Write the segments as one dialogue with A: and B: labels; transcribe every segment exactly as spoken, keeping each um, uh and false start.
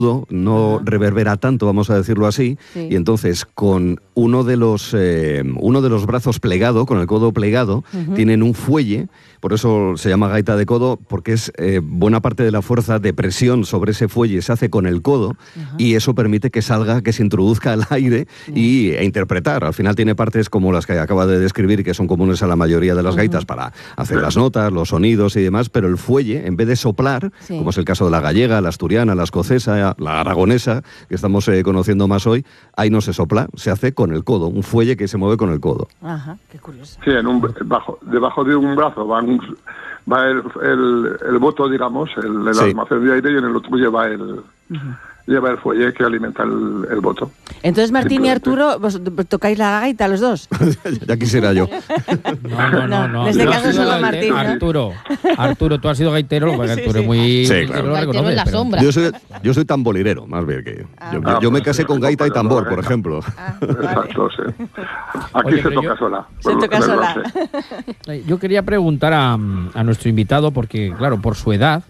A: no reverbera tanto, vamos a decirlo así, sí. Y entonces con uno de los eh, uno de los brazos plegado, con el codo plegado, uh-huh. tienen un fuelle, por eso se llama gaita de codo, porque es eh, buena parte de la fuerza de presión sobre ese fuelle se hace con el codo, uh-huh. y eso permite que salga, que se introduzca al aire uh-huh. y e interpretar. Al final tiene partes como las que acaba de describir, que son comunes a la mayoría de las uh-huh. gaitas para hacer las notas, los sonidos y demás, pero el fuelle, en vez de soplar, sí. como es el caso de la gallega, la asturiana, la escocesa, la aragonesa, que estamos eh, conociendo más hoy, ahí no se sopla, se hace con el codo, un fuelle que se mueve con el codo.
B: Ajá, qué curioso.
C: Sí, en un, bajo, debajo de un brazo va, un, va el, el, el boto, digamos, el, el sí. almacén de aire, y en el otro lleva el... Uh-huh. lleva el fuelle que alimenta el, el boto.
B: Entonces, Martín y Arturo, ¿vos tocáis la gaita los dos?
A: Ya quisiera yo.
D: No, no, no. no.
B: En este
D: no,
B: caso
D: no,
B: solo
D: no,
B: Martín, ¿no?
D: Arturo, Arturo, tú has sido gaitero, porque sí, Arturo sí. es muy...
A: Sí, claro.
D: Lo
B: gaitero en la
D: pero...
B: sombra.
A: Yo soy, yo soy tamborero, más bien que...
B: Ah,
A: yo,
B: ah,
A: yo me
C: pues,
A: casé con gaita y tambor, por ejemplo.
B: Ah, vale.
C: Exacto, sí. Aquí
D: Oye,
C: se toca
D: yo...
C: sola.
B: Se toca sola.
D: Yo quería preguntar a, a nuestro invitado, porque, claro, por su edad...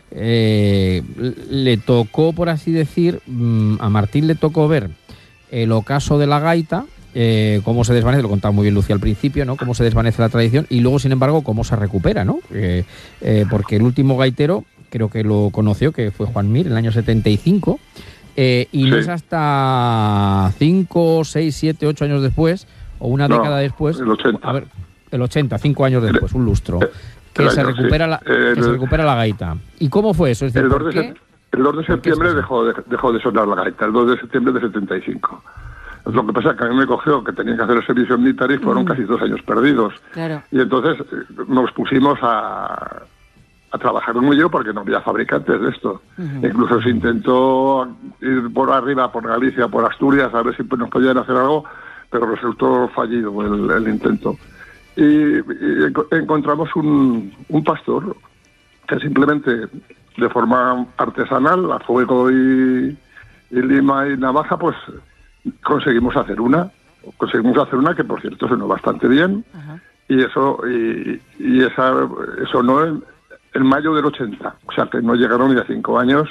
D: Eh, le tocó, por así decir, a Martín le tocó ver el ocaso de la gaita, eh, cómo se desvanece, lo contaba muy bien Lucía al principio, ¿no? Cómo se desvanece la tradición y luego, sin embargo, cómo se recupera, ¿no? Eh, eh, porque el último gaitero, creo que lo conoció, que fue Juan Mir, en el año setenta y cinco, eh, y sí. no es hasta cinco, seis, siete, ocho años después, o una no, década después,
C: el ochenta.
D: A ver, el ochenta, cinco años después, un lustro. Que se,
C: año,
D: recupera
C: sí.
D: la,
C: el,
D: que se recupera la gaita. ¿Y cómo fue eso? Es decir,
C: el, dos
D: ¿por
C: de
D: qué?
C: el dos de septiembre dejó de, dejó de sonar la gaita, el dos de septiembre de setenta y cinco. Lo que pasa es que a mí me cogió que tenía que hacer el servicio militar y fueron mm. casi dos años perdidos.
B: Claro.
C: Y entonces nos pusimos a, a trabajar en ello porque no había fabricantes de esto. Uh-huh. Incluso se intentó ir por arriba, por Galicia, por Asturias, a ver si nos podían hacer algo, pero resultó fallido el, el intento. Y, y encontramos un, un pastor que simplemente de forma artesanal, a fuego y, y lima y navaja, pues conseguimos hacer una, conseguimos hacer una que por cierto sonó bastante bien. Uh-huh. y eso y, y esa sonó en, en mayo del ochenta, o sea que no llegaron ni a cinco años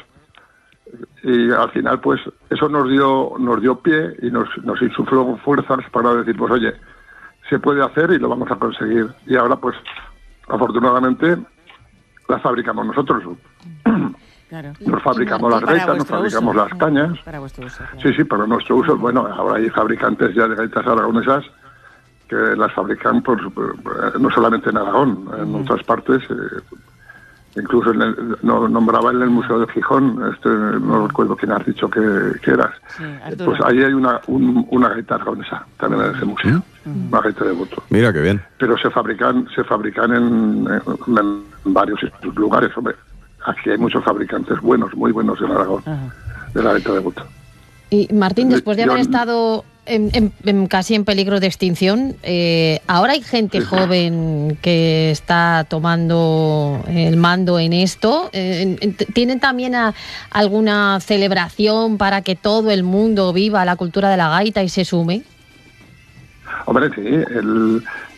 C: y al final pues eso nos dio nos dio pie y nos, nos insufló fuerzas para decir pues oye, se puede hacer y lo vamos a conseguir. Y ahora, pues, afortunadamente, las fabricamos nosotros.
B: Claro.
C: Nos fabricamos las gaitas, nos fabricamos
B: uso.
C: las cañas.
B: Para vuestro uso, claro.
C: Sí, sí, para nuestro uso. Bueno, ahora hay fabricantes ya de gaitas aragonesas que las fabrican por, por, no solamente en Aragón, en uh-huh. otras partes. Eh, incluso en el, no, nombraba en el Museo de Gijón, este, no recuerdo quién has dicho que, que eras. Sí, pues ahí hay una, un, una gaita aragonesa, también en ese museo. Uh-huh. Una gaita de voto.
A: Mira qué bien.
C: Pero se fabrican se fabrican en, en, en varios lugares, hombre. Aquí hay muchos fabricantes buenos, muy buenos en Aragón, uh-huh. de la gaita de voto.
B: Y Martín, después de haber Yo, estado en, en, en casi en peligro de extinción, eh, ahora hay gente sí, joven que está tomando el mando en esto. Eh, ¿Tienen también a, alguna celebración para que todo el mundo viva la cultura de la gaita y se sume?
C: Hombre, sí. El,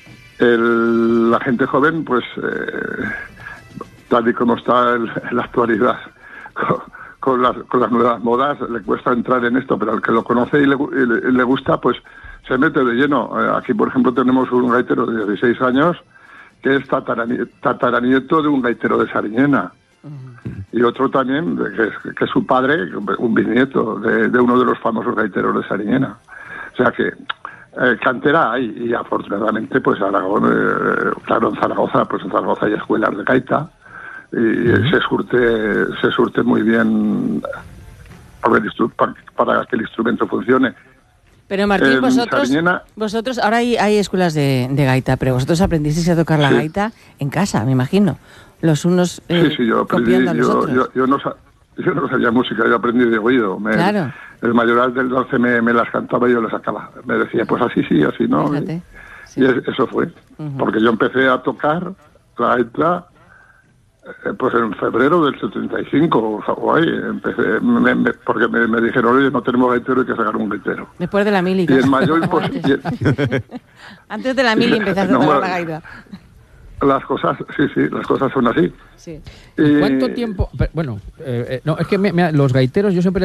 C: el, la gente joven, pues, eh, tal y como está en la actualidad, con, con, las, con las nuevas modas, le cuesta entrar en esto, pero al que lo conoce y le, y le, y le gusta, pues se mete de lleno. Aquí, por ejemplo, tenemos un gaitero de dieciséis años que es tatarani- tataranieto de un gaitero de Sariñena. Uh-huh. Y otro también, que es, que es su padre, un bisnieto de, de uno de los famosos gaiteros de Sariñena. O sea que eh, cantera hay, y afortunadamente, pues Aragón, eh, claro, en Zaragoza, pues en Zaragoza hay escuelas de gaita, y uh-huh. se surte se surte muy bien para, el instru- para, para que el instrumento funcione.
B: Pero Martín, eh, vosotros, Sariñena, vosotros ahora hay, hay escuelas de, de gaita, pero vosotros aprendisteis a tocar la sí. gaita en casa, me imagino. Los unos eh,
C: sí, sí, yo aprendí,
B: copiando a los
C: yo,
B: otros.
C: Yo, yo, no, yo no sabía música, yo aprendí de oído. Me,
B: claro.
C: El mayoral del doce me, me las cantaba y yo las sacaba. Me decía, pues así sí, así no.
B: Fíjate,
C: y,
B: sí.
C: y eso fue. Uh-huh. Porque yo empecé a tocar la gaita pues en febrero del setenta y cinco o, o ahí empecé me, me, porque me, me dijeron, oye, no tenemos gaitero, hay que sacar un gaitero
B: después de la mili
C: y en mayo pues,
B: antes.
C: y,
B: antes de la mili empezaste no, a tocar la gaita.
C: Las cosas, sí, sí, las cosas son así.
B: Sí.
D: ¿Y cuánto tiempo? Bueno, eh, no, es que me, me, los gaiteros, yo siempre